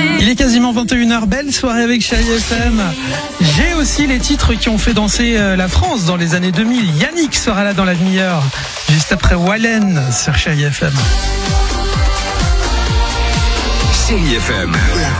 Il est quasiment 21h, belle soirée avec Chérie FM. J'ai aussi les titres qui ont fait danser la France dans les années 2000. Yannick sera là dans la demi-heure, juste après Wallen sur Chérie FM. Chérie FM, la